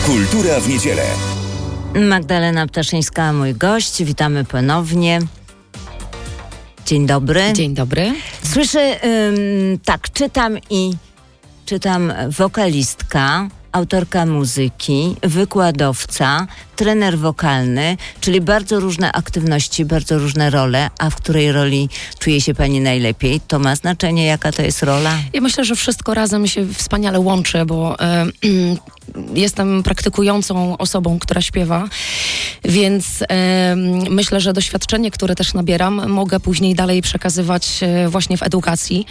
Kultura w niedzielę. Magdalena Ptaszyńska, mój gość. Witamy ponownie. Dzień dobry. Dzień dobry. Słyszę, czytam wokalistka, autorka muzyki, wykładowca, trener wokalny, czyli bardzo różne aktywności, bardzo różne role. A w której roli czuje się pani najlepiej? To ma znaczenie, jaka to jest rola? Ja myślę, że wszystko razem się wspaniale łączy, bo jestem praktykującą osobą, która śpiewa, więc myślę, że doświadczenie, które też nabieram, mogę później dalej przekazywać właśnie w edukacji.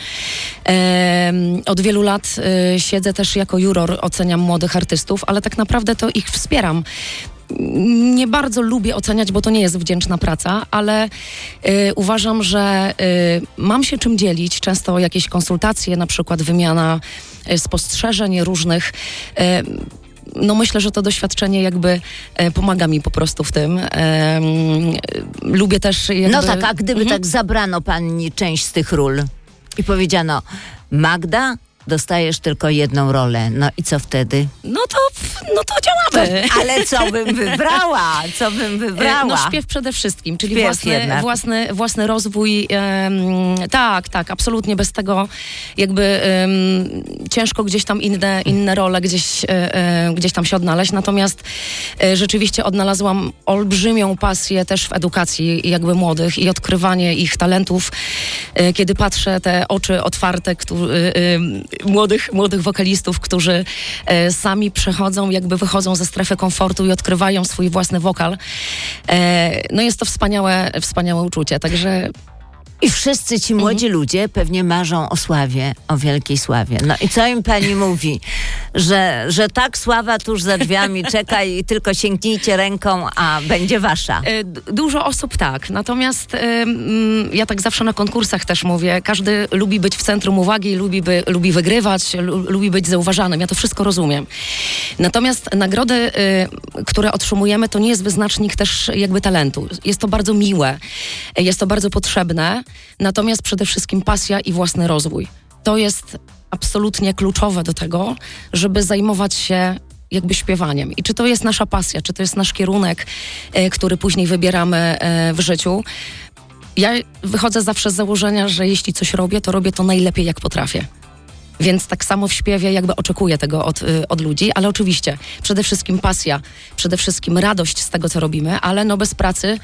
Od wielu lat siedzę też jako juror, oceniam młodych artystów, ale tak naprawdę to ich wspieram. Nie bardzo lubię oceniać, bo to nie jest wdzięczna praca, ale uważam, że mam się czym dzielić. Często jakieś konsultacje, na przykład wymiana spostrzeżeń różnych. No myślę, że to doświadczenie jakby pomaga mi po prostu w tym. Lubię też jakby... No tak, a gdyby tak zabrano pani część z tych ról i powiedziano: Magda, dostajesz tylko jedną rolę. No i co wtedy? No to działamy. Ale co bym wybrała? No śpiew przede wszystkim, czyli własny rozwój. Tak, absolutnie. Bez tego jakby ciężko gdzieś tam inne role gdzieś tam się odnaleźć. Natomiast rzeczywiście odnalazłam olbrzymią pasję też w edukacji jakby młodych i odkrywanie ich talentów. Kiedy patrzę, te oczy otwarte, młodych wokalistów, którzy sami przechodzą, jakby wychodzą ze strefy komfortu i odkrywają swój własny wokal. No jest to wspaniałe uczucie, także... I wszyscy ci młodzi ludzie pewnie marzą o sławie, o wielkiej sławie. No i co im pani mówi? Że tak, sława tuż za drzwiami czeka i tylko sięgnijcie ręką, a będzie wasza. Dużo osób tak. Natomiast ja tak zawsze na konkursach też mówię, każdy lubi być w centrum uwagi, lubi wygrywać, lubi być zauważanym. Ja to wszystko rozumiem. Natomiast nagrody, które otrzymujemy, to nie jest wyznacznik też jakby talentu. Jest to bardzo miłe, jest to bardzo potrzebne. Natomiast przede wszystkim pasja i własny rozwój. To jest absolutnie kluczowe do tego, żeby zajmować się jakby śpiewaniem. I czy to jest nasza pasja, czy to jest nasz kierunek, który później wybieramy w życiu. Ja wychodzę zawsze z założenia, że jeśli coś robię, to robię to najlepiej, jak potrafię. Więc tak samo w śpiewie jakby oczekuję tego od ludzi, ale oczywiście przede wszystkim pasja, przede wszystkim radość z tego, co robimy, ale no bez pracy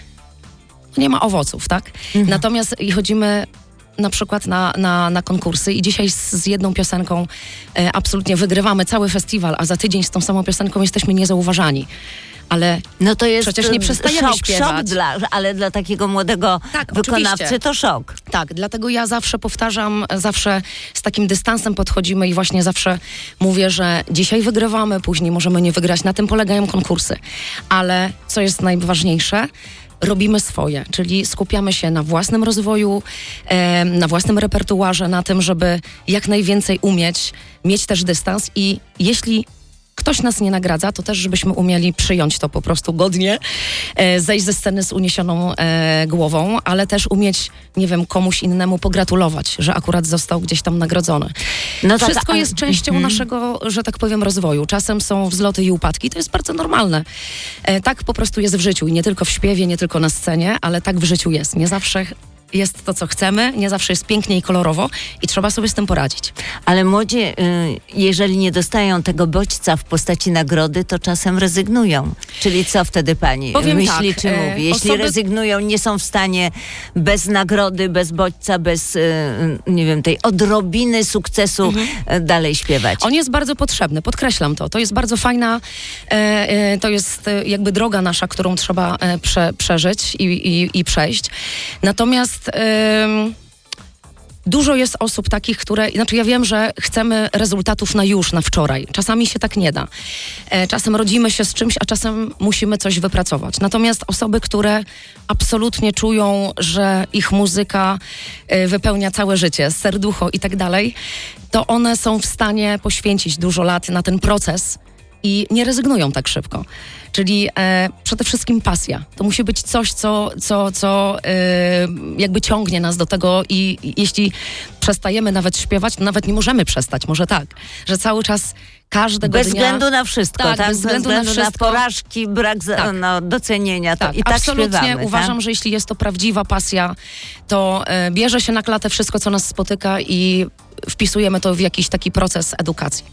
nie ma owoców, tak? Natomiast chodzimy na przykład na konkursy i dzisiaj z jedną piosenką absolutnie wygrywamy cały festiwal, a za tydzień z tą samą piosenką jesteśmy niezauważani. Ale no to jest przecież nie przestajemy śpiewać. Ale dla takiego młodego wykonawcy oczywiście. To szok. Tak, dlatego ja zawsze powtarzam, zawsze z takim dystansem podchodzimy i właśnie zawsze mówię, że dzisiaj wygrywamy, później możemy nie wygrać. Na tym polegają konkursy. Ale co jest najważniejsze? Robimy swoje, czyli skupiamy się na własnym rozwoju, na własnym repertuarze, na tym, żeby jak najwięcej mieć też dystans i jeśli ktoś nas nie nagradza, to też żebyśmy umieli przyjąć to po prostu godnie, zejść ze sceny z uniesioną głową, ale też umieć, nie wiem, komuś innemu pogratulować, że akurat został gdzieś tam nagrodzony. No tak, wszystko jest częścią naszego, że tak powiem, rozwoju. Czasem są wzloty i upadki, to jest bardzo normalne. Tak po prostu jest w życiu i nie tylko w śpiewie, nie tylko na scenie, ale tak w życiu jest. Nie zawsze jest to, co chcemy, nie zawsze jest pięknie i kolorowo i trzeba sobie z tym poradzić. Ale młodzi, jeżeli nie dostają tego bodźca w postaci nagrody, to czasem rezygnują. Czyli co wtedy pani myśli, czy mówi? Jeśli rezygnują, nie są w stanie bez nagrody, bez bodźca, bez, nie wiem, tej odrobiny sukcesu dalej śpiewać. On jest bardzo potrzebny, podkreślam to. To jest bardzo fajna, to jest jakby droga nasza, którą trzeba przeżyć i przejść. Natomiast dużo jest osób takich, ja wiem, że chcemy rezultatów na wczoraj. Czasami się tak nie da. Czasem rodzimy się z czymś, a czasem musimy coś wypracować. Natomiast osoby, które absolutnie czują, że ich muzyka wypełnia całe życie, serducho i tak dalej, to one są w stanie poświęcić dużo lat na ten proces i nie rezygnują tak szybko. Czyli przede wszystkim pasja. To musi być coś, co jakby ciągnie nas do tego i jeśli przestajemy nawet śpiewać, to nawet nie możemy przestać, może tak, że cały czas każdego bez dnia... względu na wszystko, tak? Bez względu na porażki, brak docenienia, to i tak absolutnie śpiewamy. Uważam, że jeśli jest to prawdziwa pasja, to bierze się na klatę wszystko, co nas spotyka i wpisujemy to w jakiś taki proces edukacji.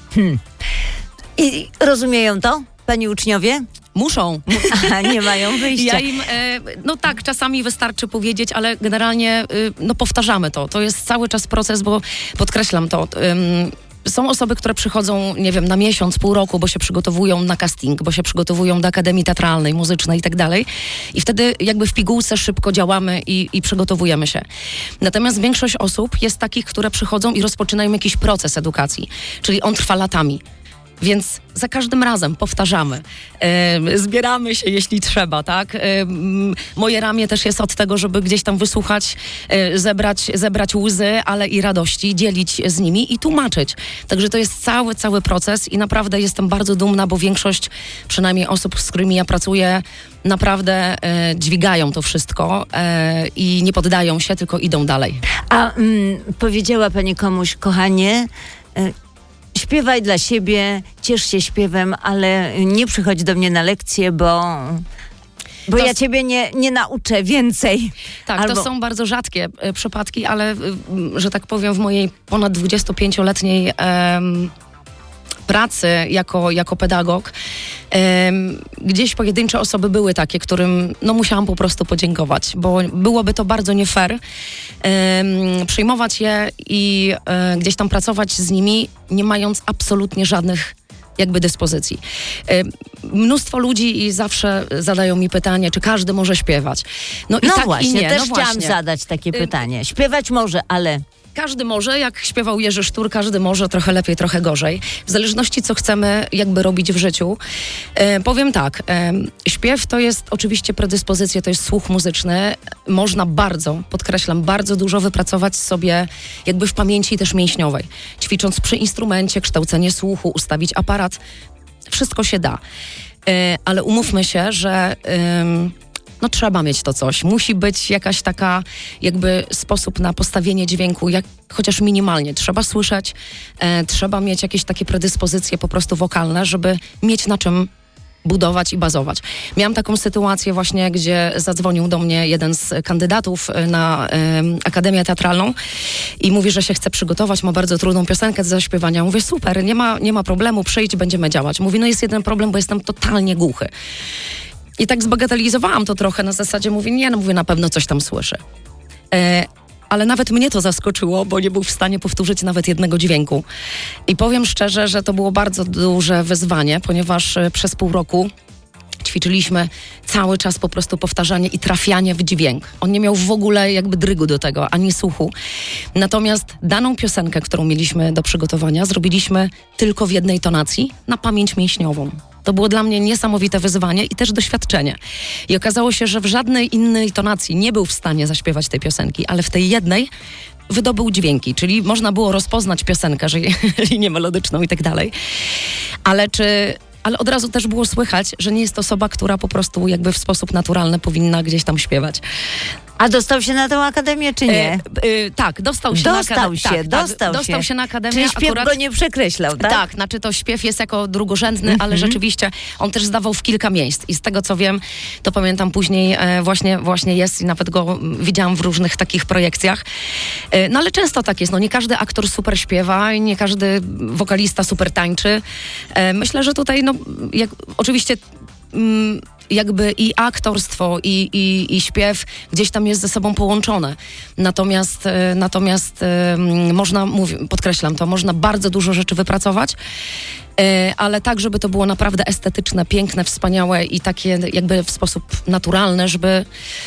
I rozumieją to pani uczniowie? Muszą. Nie mają wyjścia. Ja im, no tak, czasami wystarczy powiedzieć, ale generalnie powtarzamy to. To jest cały czas proces, bo podkreślam to. Są osoby, które przychodzą, nie wiem, na miesiąc, pół roku, bo się przygotowują na casting, bo się przygotowują do Akademii Teatralnej, Muzycznej i tak dalej. I wtedy jakby w pigułce szybko działamy i przygotowujemy się. Natomiast większość osób jest takich, które przychodzą i rozpoczynają jakiś proces edukacji. Czyli on trwa latami. Więc za każdym razem powtarzamy. Zbieramy się, jeśli trzeba, tak? Moje ramię też jest od tego, żeby gdzieś tam wysłuchać, zebrać łzy, ale i radości, dzielić z nimi i tłumaczyć. Także to jest cały proces i naprawdę jestem bardzo dumna, bo większość, przynajmniej osób, z którymi ja pracuję, naprawdę dźwigają to wszystko i nie poddają się, tylko idą dalej. A powiedziała pani komuś, kochanie, śpiewaj dla siebie, ciesz się śpiewem, ale nie przychodź do mnie na lekcję, bo ja ciebie nie nauczę więcej. Tak, to są bardzo rzadkie przypadki, ale że tak powiem w mojej ponad 25-letniej pracy jako pedagog, gdzieś pojedyncze osoby były takie, którym musiałam po prostu podziękować, bo byłoby to bardzo nie fair przyjmować je i gdzieś tam pracować z nimi, nie mając absolutnie żadnych jakby dyspozycji. Mnóstwo ludzi i zawsze zadają mi pytanie, czy każdy może śpiewać. I tak, właśnie, i nie. też chciałam zadać takie pytanie. Śpiewać może, ale... Każdy może, jak śpiewał Jerzy Sztur, każdy może, trochę lepiej, trochę gorzej. W zależności, co chcemy jakby robić w życiu. Powiem tak, śpiew to jest oczywiście predyspozycja, to jest słuch muzyczny. Można podkreślam, bardzo dużo wypracować sobie jakby w pamięci też mięśniowej. Ćwicząc przy instrumencie, kształcenie słuchu, ustawić aparat. Wszystko się da. Ale umówmy się, że... trzeba mieć to coś. Musi być jakaś taka jakby sposób na postawienie dźwięku, chociaż minimalnie. Trzeba słyszeć, trzeba mieć jakieś takie predyspozycje po prostu wokalne, żeby mieć na czym budować i bazować. Miałam taką sytuację właśnie, gdzie zadzwonił do mnie jeden z kandydatów na Akademię Teatralną i mówi, że się chce przygotować, ma bardzo trudną piosenkę do zaśpiewania. Mówię, super, nie ma problemu, przyjdź, będziemy działać. Mówi, jest jeden problem, bo jestem totalnie głuchy. I tak zbagatelizowałam to trochę na zasadzie, mówię, na pewno coś tam słyszę. Ale nawet mnie to zaskoczyło, bo nie był w stanie powtórzyć nawet jednego dźwięku. I powiem szczerze, że to było bardzo duże wyzwanie, ponieważ przez pół roku ćwiczyliśmy cały czas po prostu powtarzanie i trafianie w dźwięk. On nie miał w ogóle jakby drygu do tego, ani słuchu. Natomiast daną piosenkę, którą mieliśmy do przygotowania, zrobiliśmy tylko w jednej tonacji na pamięć mięśniową. To było dla mnie niesamowite wyzwanie i też doświadczenie. I okazało się, że w żadnej innej tonacji nie był w stanie zaśpiewać tej piosenki, ale w tej jednej wydobył dźwięki, czyli można było rozpoznać piosenkę, że linię melodyczną i tak dalej. Ale od razu też było słychać, że nie jest osoba, która po prostu jakby w sposób naturalny powinna gdzieś tam śpiewać. A dostał się na tę akademię, czy nie? Tak, dostał się na akademię. Czyli śpiew go nie przekreślał, tak? Tak, znaczy to śpiew jest jako drugorzędny, ale rzeczywiście on też zdawał w kilka miejsc i z tego co wiem, to pamiętam później właśnie jest i nawet go widziałam w różnych takich projekcjach. Ale często tak jest, nie każdy aktor super śpiewa i nie każdy wokalista super tańczy. Myślę, że tutaj oczywiście jakby i aktorstwo, i śpiew gdzieś tam jest ze sobą połączone. Natomiast można, podkreślam to, można bardzo dużo rzeczy wypracować, ale tak, żeby to było naprawdę estetyczne, piękne, wspaniałe i takie jakby w sposób naturalny, żeby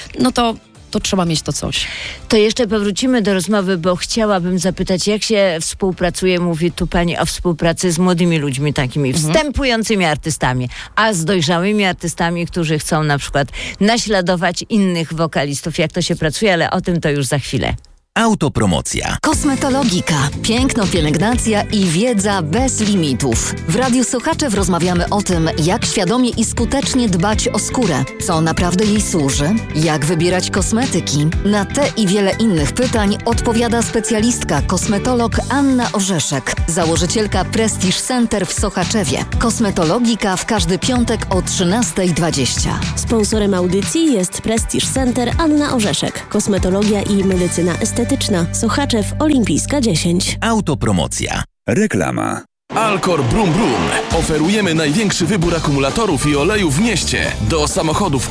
to trzeba mieć to coś. To jeszcze powrócimy do rozmowy, bo chciałabym zapytać, jak się współpracuje, mówi tu pani o współpracy z młodymi ludźmi, takimi wstępującymi artystami, a z dojrzałymi artystami, którzy chcą na przykład naśladować innych wokalistów. Jak to się pracuje, ale o tym to już za chwilę. Autopromocja. Kosmetologika. Piękno, pielęgnacja i wiedza bez limitów. W Radiu Sochaczew rozmawiamy o tym, jak świadomie i skutecznie dbać o skórę, co naprawdę jej służy, jak wybierać kosmetyki. Na te i wiele innych pytań odpowiada specjalistka, kosmetolog Anna Orzeszek, założycielka Prestige Center w Sochaczewie. Kosmetologika w każdy piątek o 13:20. Sponsorem audycji jest Prestige Center Anna Orzeszek. Kosmetologia i medycyna estetyczna. Sochaczew Olimpijska 10. Autopromocja. Reklama. Alcor Brum Brum. Oferujemy największy wybór akumulatorów i olejów w mieście. Do samochodów